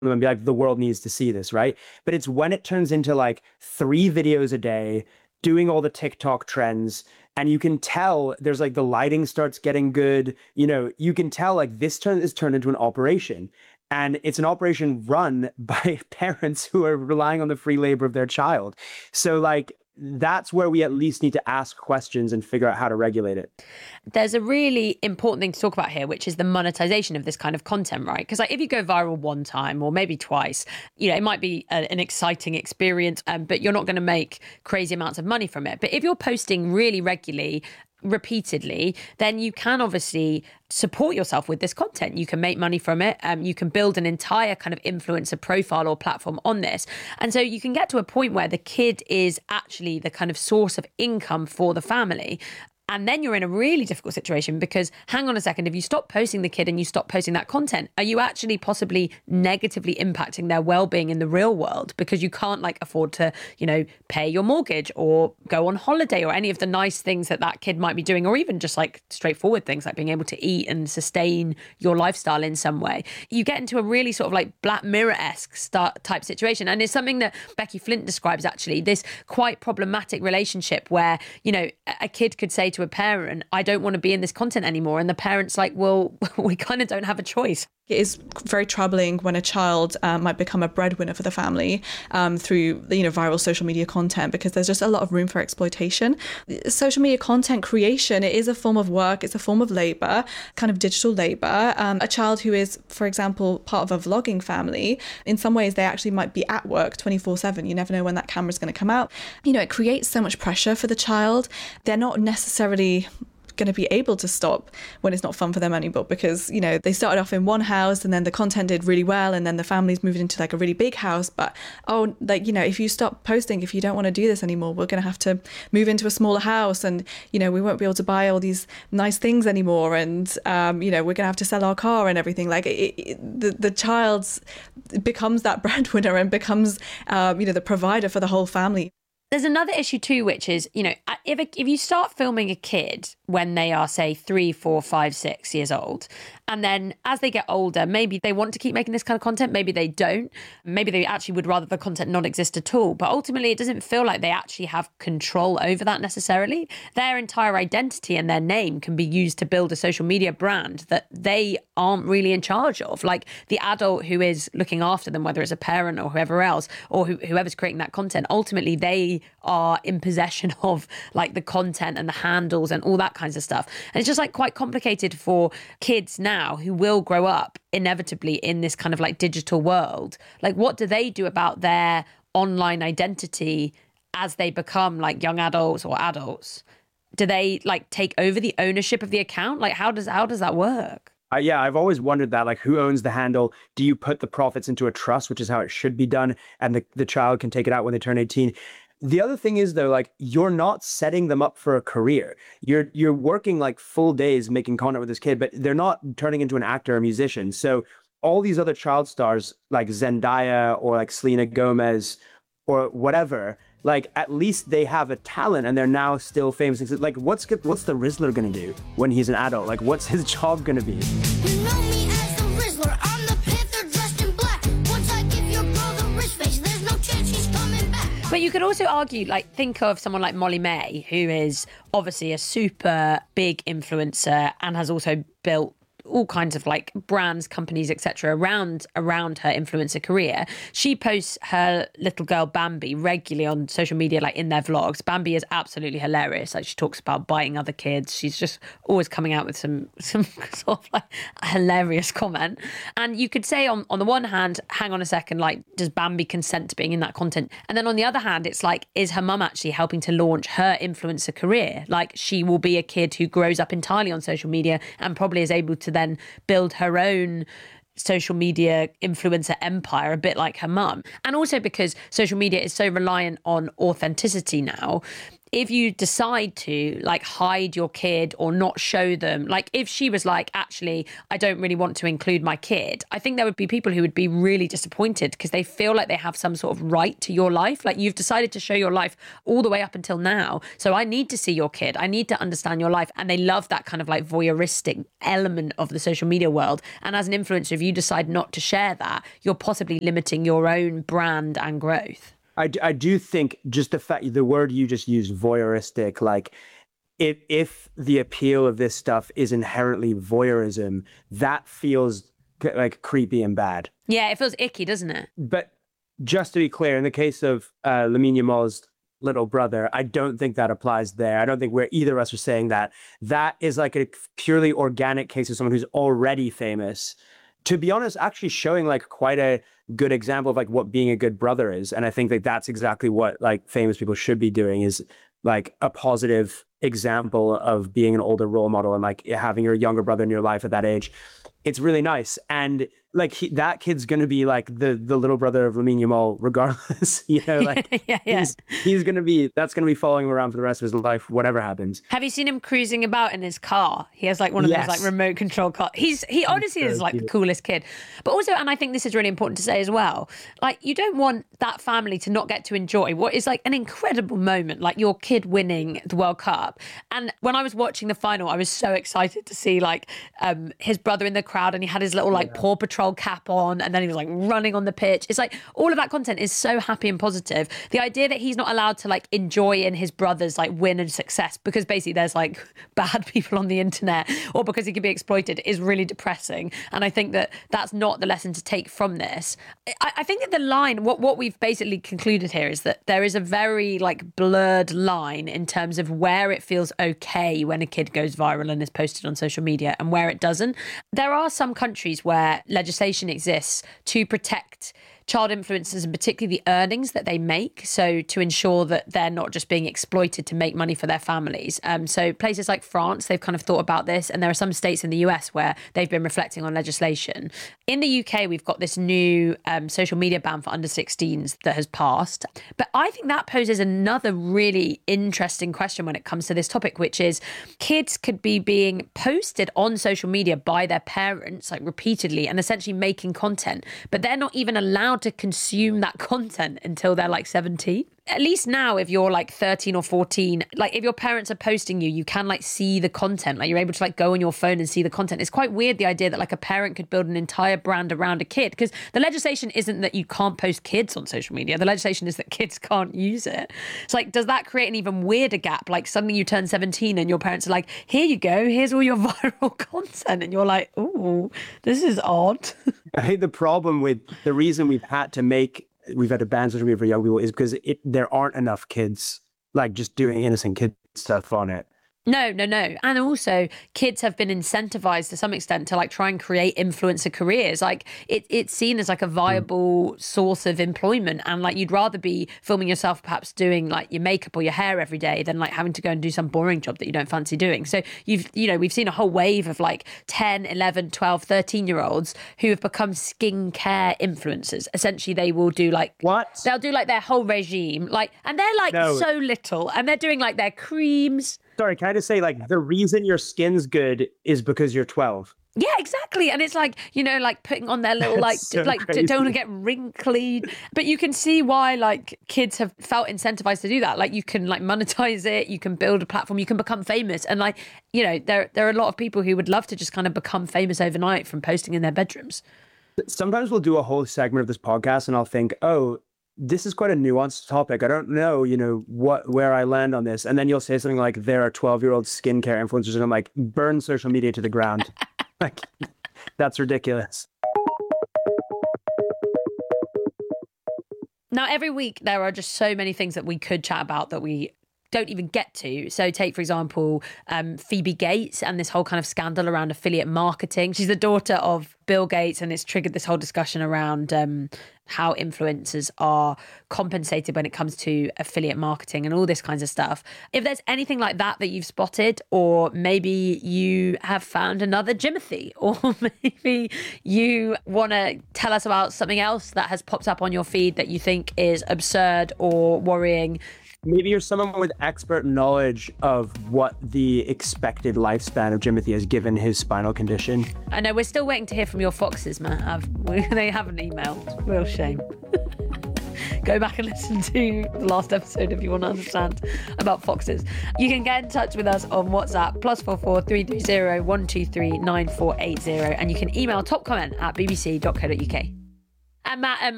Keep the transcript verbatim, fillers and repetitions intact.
them and be like, the world needs to see this, right? But it's when it turns into like three videos a day, doing all the TikTok trends, and you can tell there's like the lighting starts getting good. You know, you can tell like this turn is turned into an operation. And it's an operation run by parents who are relying on the free labor of their child. So like, that's where we at least need to ask questions and figure out how to regulate it. There's a really important thing to talk about here, which is the monetization of this kind of content, right? Because like if you go viral one time or maybe twice, you know, it might be a, an exciting experience, um, but you're not going to make crazy amounts of money from it. But if you're posting really regularly, repeatedly, then you can obviously support yourself with this content. You can make money from it. Um, you can build an entire kind of influencer profile or platform on this. And so you can get to a point where the kid is actually the kind of source of income for the family. And then you're in a really difficult situation because, hang on a second, if you stop posting the kid and you stop posting that content, are you actually possibly negatively impacting their well-being in the real world because you can't like afford to, you know, pay your mortgage or go on holiday or any of the nice things that that kid might be doing, or even just like straightforward things like being able to eat and sustain your lifestyle in some way. You get into a really sort of like Black Mirror-esque start type situation. And it's something that Becky Flint describes, actually, this quite problematic relationship where, you know, a kid could say to a parent, I don't want to be in this content anymore. And the parent's like, well, we kind of don't have a choice. It is very troubling when a child um, might become a breadwinner for the family um, through, you know, viral social media content, because there's just a lot of room for exploitation. Social media content creation, it is a form of work, it's a form of labor, kind of digital labor. Um, a child who is, for example, part of a vlogging family, in some ways they actually might be at work twenty-four seven. You never know when that camera's going to come out. You know, it creates so much pressure for the child. They're not necessarily going to be able to stop when it's not fun for them anymore, because, you know, they started off in one house and then the content did really well and then the family's moved into like a really big house, but oh, like, you know, if you stop posting, if you don't want to do this anymore, we're going to have to move into a smaller house and, you know, we won't be able to buy all these nice things anymore, and um, you know, we're going to have to sell our car and everything. Like it, it, the the child becomes that breadwinner and becomes um, you know, the provider for the whole family. There's another issue too, which is, you know, if a, if you start filming a kid when they are, say, three, four, five, six years old, and then as they get older, maybe they want to keep making this kind of content, maybe they don't, maybe they actually would rather the content not exist at all. But ultimately, it doesn't feel like they actually have control over that necessarily. Their entire identity and their name can be used to build a social media brand that they aren't really in charge of. Like the adult who is looking after them, whether it's a parent or whoever else, or who, whoever's creating that content, ultimately they are in possession of like the content and the handles and all that kinds of stuff. And it's just like quite complicated for kids now who will grow up inevitably in this kind of like digital world. Like, what do they do about their online identity as they become like young adults or adults? Do they like take over the ownership of the account? Like, how does how does that work? Uh, yeah, I've always wondered that, like, who owns the handle? Do you put the profits into a trust, which is how it should be done, and the, the child can take it out when they turn eighteen? The other thing is, though, like, you're not setting them up for a career. You're you're working like full days making content with this kid, but they're not turning into an actor or musician. So all these other child stars like Zendaya or like Selena Gomez or whatever, like, at least they have a talent and they're now still famous. Like, what's what's the Rizzler gonna do when he's an adult? Like, what's his job gonna be? You know me as the Rizzler. I'm the Panther dressed in black. Once I give your girl the wrist face, there's no chance she's coming back. But you could also argue, like, think of someone like Molly May, who is obviously a super big influencer and has also built all kinds of like brands, companies, et cetera around around her influencer career. She posts her little girl Bambi regularly on social media, like in their vlogs. Bambi is absolutely hilarious. Like, she talks about biting other kids. She's just always coming out with some some sort of like hilarious comment. And you could say on on the one hand, hang on a second, like, does Bambi consent to being in that content? And then on the other hand, it's like, is her mum actually helping to launch her influencer career? Like, she will be a kid who grows up entirely on social media and probably is able to then build her own social media influencer empire, a bit like her mum. And also because social media is so reliant on authenticity now, if you decide to like hide your kid or not show them, like if she was like, actually, I don't really want to include my kid, I think there would be people who would be really disappointed because they feel like they have some sort of right to your life. Like you've decided to show your life all the way up until now. So I need to see your kid. I need to understand your life. And they love that kind of like voyeuristic element of the social media world. And as an influencer, if you decide not to share that, you're possibly limiting your own brand and growth. I, d- I do think just the fact, the word you just used, voyeuristic, like if, if the appeal of this stuff is inherently voyeurism, that feels like creepy and bad. Yeah, it feels icky, doesn't it? But just to be clear, in the case of uh, Lamine Yamal's little brother, I don't think that applies there. I don't think we're either of us are saying that. That is like a purely organic case of someone who's already famous. To be honest, actually showing like quite a good example of like what being a good brother is. And I think that that's exactly what like famous people should be doing, is like a positive example of being an older role model and like having your younger brother in your life at that age. It's really nice. And like he, that kid's going to be like the the little brother of Lamine Yamal regardless, you know, like yeah, yeah. he's, he's going to be, that's going to be following him around for the rest of his life, whatever happens. Have you seen him cruising about in his car? He has like one of Yes. those like remote control cars. He's he honestly so is like cute. the coolest kid. But also, and I think this is really important to say as well, like you don't want that family to not get to enjoy what is like an incredible moment, like your kid winning the World Cup. And when I was watching the final, I was so excited to see like um his brother in the crowd, and he had his little like Paw Patrol cap on, and then he was like running on the pitch. It's like all of that content is so happy and positive. The idea that he's not allowed to like enjoy in his brother's like win and success because basically there's like bad people on the internet or because he could be exploited is really depressing. And I think that that's not the lesson to take from this. I, I think that the line, what what we've basically concluded here is that there is a very like blurred line in terms of where it feels okay when a kid goes viral and is posted on social media and where it doesn't. There are some countries where legislation exists to protect child influencers and particularly the earnings that they make, so to ensure that they're not just being exploited to make money for their families. Um, so places like France, they've kind of thought about this, and there are some states in the U S where they've been reflecting on legislation. In the U K, we've got this new um, social media ban for under sixteens that has passed. But I think that poses another really interesting question when it comes to this topic, which is kids could be being posted on social media by their parents, like repeatedly, and essentially making content, but they're not even allowed to consume that content until they're like seventeen. At least now, if you're like thirteen or fourteen, like if your parents are posting you, you can like see the content. Like you're able to like go on your phone and see the content. It's quite weird, the idea that like a parent could build an entire brand around a kid, because the legislation isn't that you can't post kids on social media. The legislation is that kids can't use it. It's like, does that create an even weirder gap? Like suddenly you turn seventeen and your parents are like, here you go, here's all your viral content. And you're like, ooh, this is odd. I think the problem with the reason we've had to make we've had to ban social media for young people is because it there aren't enough kids like just doing innocent kid stuff on it. No, no, no. And also kids have been incentivized to some extent to like try and create influencer careers. Like it, it's seen as like a viable mm. source of employment. And like you'd rather be filming yourself perhaps doing like your makeup or your hair every day than like having to go and do some boring job that you don't fancy doing. So you've, you know, we've seen a whole wave of like ten, eleven, twelve, thirteen year olds who have become skincare influencers. Essentially, they will do like, what? They'll do like their whole regime, like, and they're like no. so little, and they're doing like their creams. Sorry, can I just say, like, the reason your skin's good is because you're twelve. Yeah, exactly. And it's like, you know, like putting on their little, like, so like crazy. don't want to get wrinkly. But you can see why, like, kids have felt incentivized to do that. Like, you can, like, monetize it. You can build a platform. You can become famous. And, like, you know, there, there are a lot of people who would love to just kind of become famous overnight from posting in their bedrooms. Sometimes we'll do a whole segment of this podcast and I'll think, oh, this is quite a nuanced topic. I don't know, you know, what where I land on this. And then you'll say something like, there are twelve-year-old skincare influencers. And I'm like, burn social media to the ground. Like, that's ridiculous. Now, every week, there are just so many things that we could chat about that we don't even get to. So take, for example, um, Phoebe Gates and this whole kind of scandal around affiliate marketing. She's the daughter of Bill Gates, and it's triggered this whole discussion around um, how influencers are compensated when it comes to affiliate marketing and all this kinds of stuff. If there's anything like that that you've spotted, or maybe you have found another Jimothy, or maybe you want to tell us about something else that has popped up on your feed that you think is absurd or worrying, maybe you're someone with expert knowledge of what the expected lifespan of Jimothy is given his spinal condition. I know we're still waiting to hear from your foxes, Matt. I've, we, they haven't emailed. Real shame. Go back and listen to the last episode if you want to understand about foxes. You can get in touch with us on WhatsApp, plus four four three three zero one two three nine four eight zero, and you can email top comment at b b c dot co dot u k. And Matt, um,